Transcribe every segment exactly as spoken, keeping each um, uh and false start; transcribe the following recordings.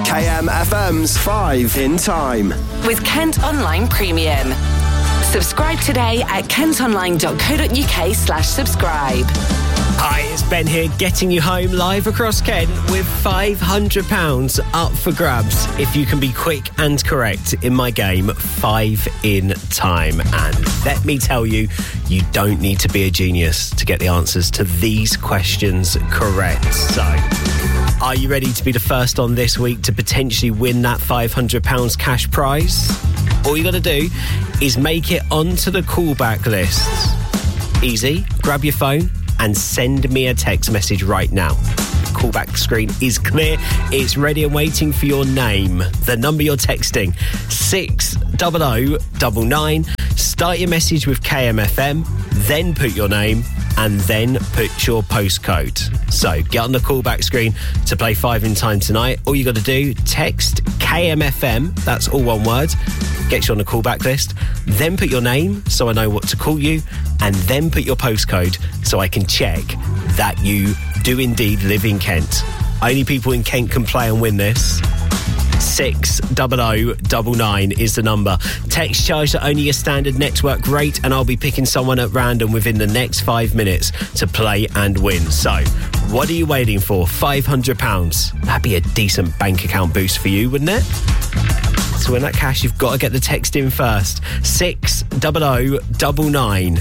K M F M's five in Time. With Kent Online Premium. Subscribe today at kentonline.co.uk slash subscribe. Hi, it's Ben here, getting you home live across Kent with five hundred pounds up for grabs if you can be quick and correct in my game, Five in Time. And let me tell you, you don't need to be a genius to get the answers to these questions correct. So, are you ready to be the first on this week to potentially win that five hundred pounds cash prize? All you got to do is make it onto the callback list. Easy. Grab your phone and send me a text message right now. Callback screen is clear. It's ready and waiting for your name. The number you're texting, six double oh double nine. Start your message with K M F M, then put your name, and then put your postcode. So get on the callback screen to play Five in Time tonight. All you got to do, text K M F M, that's all one word, gets you on the callback list, then put your name so I know what to call you, and then put your postcode so I can check that you do indeed live in Kent. Only people in Kent can play and win this. six double oh double nine is the number. Text charged at only your standard network rate, and I'll be picking someone at random within the next five minutes to play and win. So, what are you waiting for? five hundred pounds. That'd be a decent bank account boost for you, wouldn't it? To win that cash, you've got to get the text in first. six double oh double nine.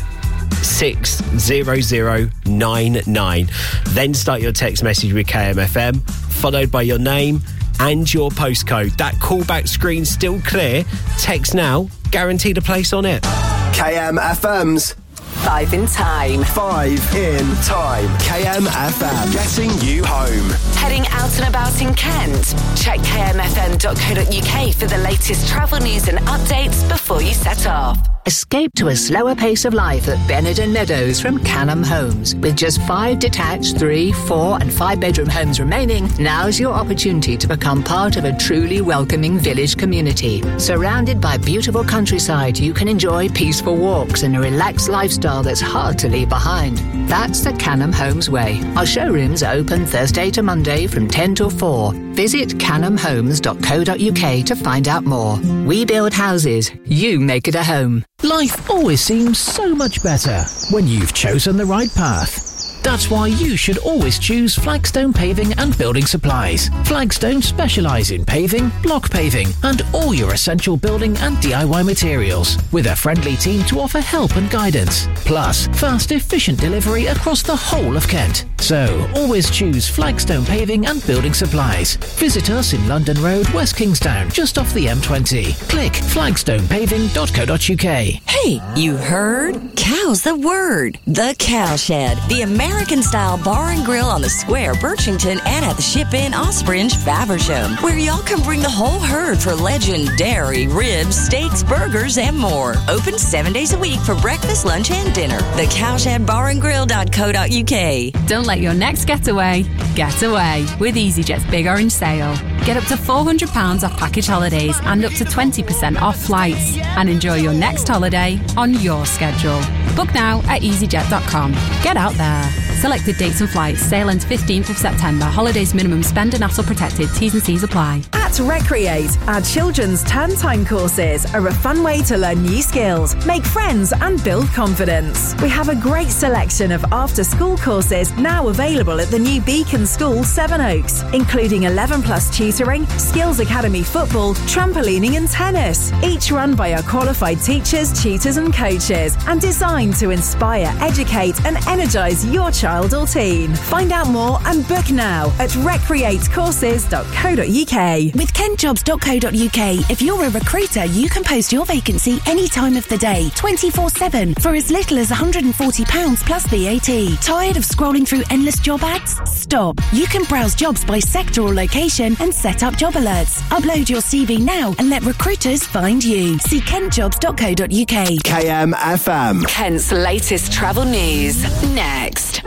six zero zero nine nine. Then start your text message with K M F M, followed by your name and your postcode. That callback screen's still clear. Text now, guaranteed a place on it. K M F M's Five in Time. Five in Time. K M F M, getting you home. Heading out and about in Kent? Check k m f m dot co dot u k for the latest travel news and updates before you set off. Escape to a slower pace of life at Benenden Meadows from Canham Homes. With just five detached three, four and five bedroom homes remaining, now's your opportunity to become part of a truly welcoming village community. Surrounded by beautiful countryside, you can enjoy peaceful walks and a relaxed lifestyle that's hard to leave behind. That's the Canham Homes way. Our showrooms are open Thursday to Monday from ten till four. Visit canham homes dot co dot u k to find out more. We build houses, you make it a home. Life always seems so much better when you've chosen the right path. That's why you should always choose Flagstone Paving and Building Supplies. Flagstone specialise in paving, block paving and all your essential building and D I Y materials, with a friendly team to offer help and guidance. Plus, fast, efficient delivery across the whole of Kent. So, always choose Flagstone Paving and Building Supplies. Visit us in London Road, West Kingstown, just off the M twenty. Click flagstone paving dot co dot u k. Hey, you heard? Cow's the word. The Cowshed, the American-style bar and grill on the square, Birchington, and at the Ship Inn, Ospringe, Faversham, where y'all can bring the whole herd for legendary ribs, steaks, burgers, and more. Open seven days a week for breakfast, lunch, and dinner. The Cowshed Bar and Grill dot co dot u k. Don't let your next getaway get away with EasyJet's Big Orange Sale. Get up to four hundred pounds off package holidays and up to twenty percent off flights. And enjoy your next holiday on your schedule. Book now at easyjet dot com. Get out there. Selected dates and flights. Sail ends fifteenth of September. Holidays minimum spend and hassle protected. T's and C's apply. At Recreate, our children's term time courses are a fun way to learn new skills, make friends and build confidence. We have a great selection of after-school courses now available at the new Beacon School, Sevenoaks, including eleven plus tutoring, Skills Academy football, trampolining and tennis, each run by our qualified teachers, tutors and coaches, and designed to inspire, educate and energise your child or teen. Find out more and book now at recreate courses dot co dot u k. With kent jobs dot co dot u k, if you're a recruiter, you can post your vacancy any time of the day, twenty-four seven, for as little as one hundred forty pounds plus V A T. Tired of scrolling through endless job ads? Stop. You can browse jobs by sector or location and set up job alerts. Upload your C V now and let recruiters find you. See kent jobs dot co dot u k. K M F M. Kent's latest travel news. Next.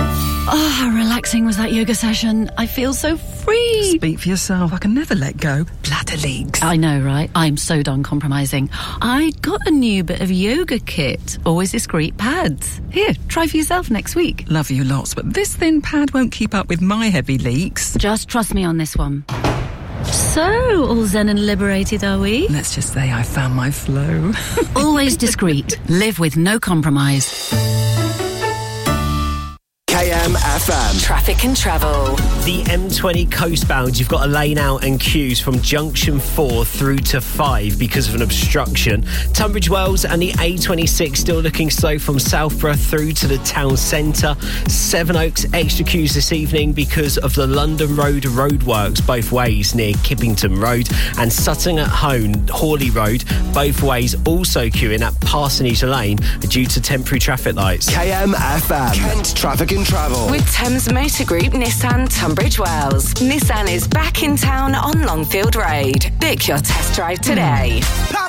Oh, how relaxing was that yoga session. I feel so free. Speak for yourself. I can never let go. Bladder leaks. I know, right? I'm so done compromising. I got a new bit of yoga kit. Always discreet pads. Here, try for yourself next week. Love you lots, but this thin pad won't keep up with my heavy leaks. Just trust me on this one. So, all zen and liberated, are we? Let's just say I found my flow. Always discreet. Live with no compromise. K M F M. Traffic and travel. The M twenty coastbound, you've got a lane out and queues from junction four through to five because of an obstruction. Tunbridge Wells and the A twenty-six still looking slow from Southborough through to the town centre. Sevenoaks, extra queues this evening because of the London Road roadworks both ways near Kippington Road, and Sutton at Hone, Hawley Road, both ways also queuing at Parsonage Lane due to temporary traffic lights. K M F M. Kent Traffic and Travel. With Thames Motor Group Nissan Tunbridge Wells. Nissan is back in town on Longfield Road. Book your test drive today. Pop